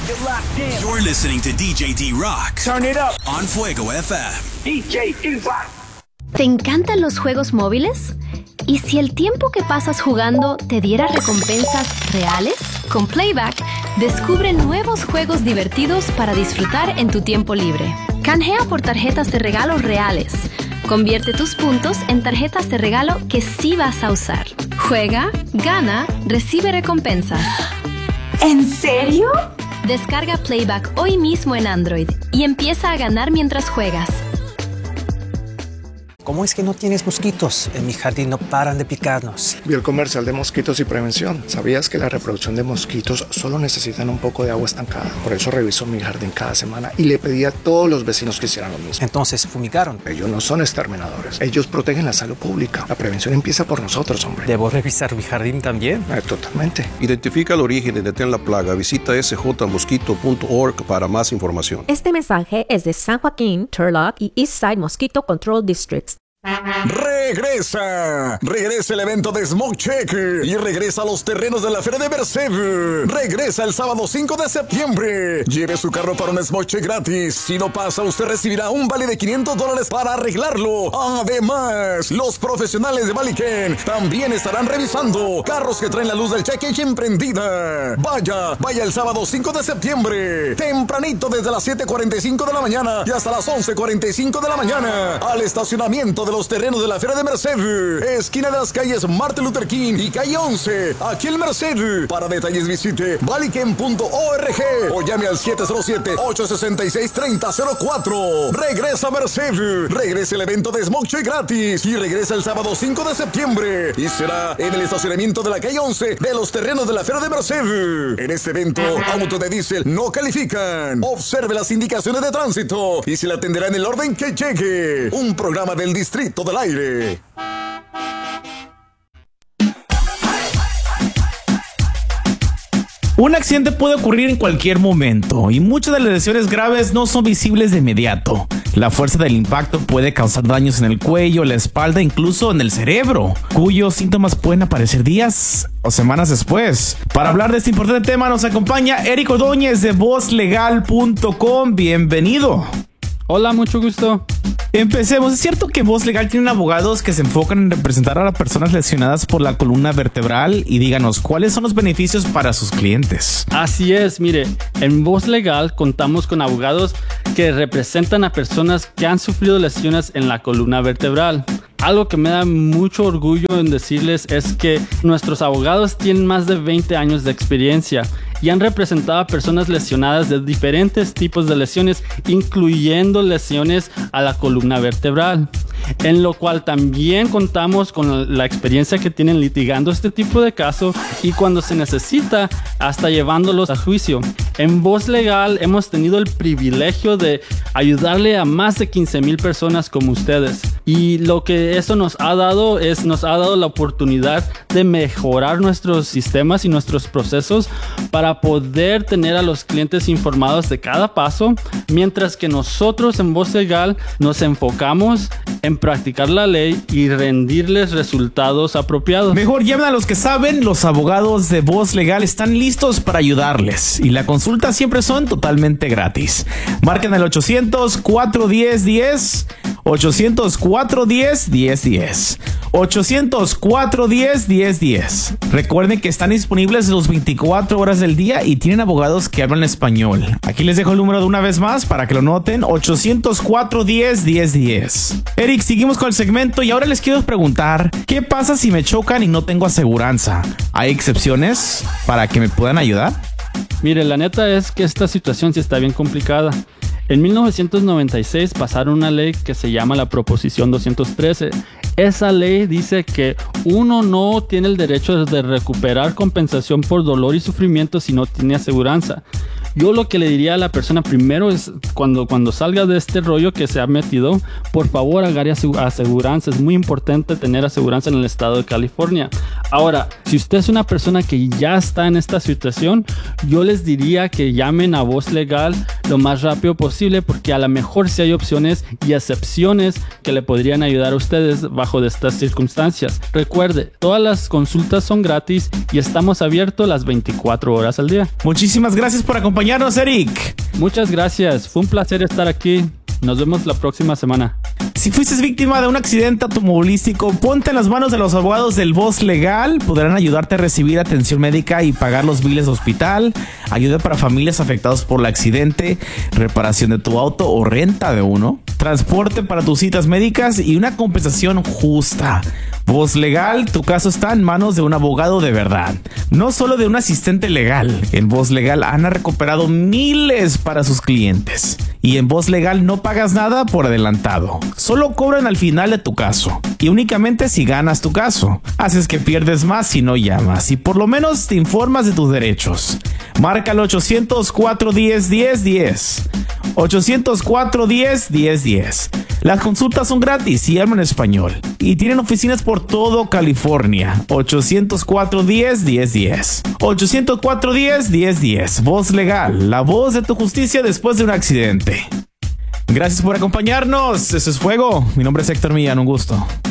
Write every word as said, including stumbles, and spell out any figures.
You're listening to D J D-Rock. Turn it up. On Fuego F M. D J D-Rock. ¿Te encantan los juegos móviles? ¿Y si el tiempo que pasas jugando te diera recompensas reales? Con Playback, descubre nuevos juegos divertidos para disfrutar en tu tiempo libre. Canjea por tarjetas de regalo reales. Convierte tus puntos en tarjetas de regalo que sí vas a usar. Juega, gana, recibe recompensas. ¿En serio? Descarga Playback hoy mismo en Android y empieza a ganar mientras juegas. ¿Cómo es que no tienes mosquitos? En mi jardín no paran de picarnos. Vi el comercial de mosquitos y prevención. ¿Sabías que la reproducción de mosquitos solo necesitan un poco de agua estancada? Por eso reviso mi jardín cada semana y le pedí a todos los vecinos que hicieran lo mismo. Entonces, ¿fumigaron? Ellos no son exterminadores. Ellos protegen la salud pública. La prevención empieza por nosotros, hombre. ¿Debo revisar mi jardín también? Eh, totalmente. Identifica el origen y detén la plaga. Visita s j mosquito punto org para más información. Este mensaje es de San Joaquín, Turlock y Eastside Mosquito Control Districts. Regresa, regresa el evento de Smoke Check y regresa a los terrenos de la Feria de Merced. Regresa el sábado cinco de septiembre. Lleve su carro para un Smoke Check gratis. Si no pasa, usted recibirá un vale de quinientos dólares para arreglarlo. Además, los profesionales de Valiken también estarán revisando carros que traen la luz del check engine prendida. Vaya, vaya el sábado cinco de septiembre, tempranito desde las siete cuarenta y cinco de la mañana y hasta las once cuarenta y cinco de la mañana al estacionamiento de los terrenos de la Feria de Merced, esquina de las calles Martin Luther King y calle once, aquí en Merced. Para detalles visite valiken punto org o llame al siete cero siete, ocho seis seis, tres cero cero cuatro. Regresa Merced, regresa el evento de Smoke Check gratis y regresa el sábado cinco de septiembre y será en el estacionamiento de la calle once de los terrenos de la Feria de Merced. En este evento, autos de diésel no califican. Observe las indicaciones de tránsito y se le atenderá en el orden que llegue. Un programa del Distrito del Aire. Un accidente puede ocurrir en cualquier momento y muchas de las lesiones graves no son visibles de inmediato. La fuerza del impacto puede causar daños en el cuello, la espalda, incluso en el cerebro, cuyos síntomas pueden aparecer días o semanas después. Para hablar de este importante tema nos acompaña Eric Ordóñez de voz legal punto com. Bienvenido. Hola, mucho gusto. Empecemos. ¿Es cierto que Voz Legal tiene abogados que se enfocan en representar a las personas lesionadas por la columna vertebral? Y díganos, ¿cuáles son los beneficios para sus clientes? Así es, mire, en Voz Legal contamos con abogados que representan a personas que han sufrido lesiones en la columna vertebral. Algo que me da mucho orgullo en decirles es que nuestros abogados tienen más de veinte años de experiencia y han representado a personas lesionadas de diferentes tipos de lesiones, incluyendo lesiones a la columna vertebral, en lo cual también contamos con la experiencia que tienen litigando este tipo de casos y cuando se necesita, hasta llevándolos a juicio. En Voz Legal hemos tenido el privilegio de ayudarle a más de quince mil personas como ustedes. Y lo que eso nos ha dado es, nos ha dado la oportunidad de mejorar nuestros sistemas y nuestros procesos para poder tener a los clientes informados de cada paso, mientras que nosotros en Voz Legal nos enfocamos en practicar la ley y rendirles resultados apropiados. Mejor llamen a los que saben, los abogados de Voz Legal están listos para ayudarles y la consulta siempre son totalmente gratis. Marquen el ochocientos, cuatrocientos diez, diez, ochocientos, cuatrocientos diez, diez, diez, ochocientos, cuatrocientos diez, diez, diez. Recuerden que están disponibles las veinticuatro horas del día y tienen abogados que hablan español. Aquí les dejo el número de una vez más para que lo noten: ochocientos, cuatrocientos diez, diez, diez. Eric, seguimos con el segmento y ahora les quiero preguntar, ¿qué pasa si me chocan y no tengo aseguranza? ¿Hay excepciones para que me puedan ayudar? Mire, la neta es que esta situación sí está bien complicada. En mil novecientos noventa y seis pasaron una ley que se llama la Proposición doscientos trece. Esa ley dice que uno no tiene el derecho de recuperar compensación por dolor y sufrimiento si no tiene aseguranza. Yo lo que le diría a la persona primero es, cuando, cuando salga de este rollo que se ha metido, por favor agarre aseguranza. Es muy importante tener aseguranza en el estado de California. Ahora, si usted es una persona que ya está en esta situación, yo les diría que llamen a Voz Legal. lo más rápido posible, porque a lo mejor sí hay opciones y excepciones que le podrían ayudar a ustedes bajo de estas circunstancias. Recuerde, todas las consultas son gratis y estamos abiertos las veinticuatro horas al día. Muchísimas gracias por acompañarnos, Eric. Muchas gracias, fue un placer estar aquí. Nos vemos la próxima semana. Si fuiste víctima de un accidente automovilístico, ponte en las manos de los abogados del Voz Legal. Podrán ayudarte a recibir atención médica y pagar los biles de hospital, ayuda para familias afectadas por el accidente, reparación de tu auto o renta de uno, transporte para tus citas médicas y una compensación justa. Voz Legal, tu caso está en manos de un abogado de verdad, no solo de un asistente legal. En Voz Legal han recuperado miles para sus clientes. Y en Voz Legal no pagas nada por adelantado. Solo cobran al final de tu caso. Y únicamente si ganas tu caso. Haces que pierdes más si no llamas. Y por lo menos te informas de tus derechos. Marca al ochocientos, cuatro diez, diez diez. ochocientos, cuatro diez, diez diez. Las consultas son gratis y hablan español. Y tienen oficinas por todo California. ochocientos, cuatro diez, diez diez. ochocientos, cuatro diez, diez diez. Voz Legal, la voz de tu justicia después de un accidente. Gracias por acompañarnos. Eso es Fuego. Mi nombre es Héctor Millán. Un gusto.